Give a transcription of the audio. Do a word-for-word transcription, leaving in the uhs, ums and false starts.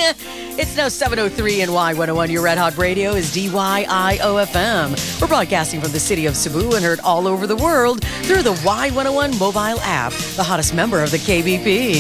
It's now seven oh three in Y one oh one. Your Red Hot Radio is D Y I O F M. We're broadcasting from the city of Cebu and heard all over the world through the Y one oh one mobile app, the hottest member of the K B P.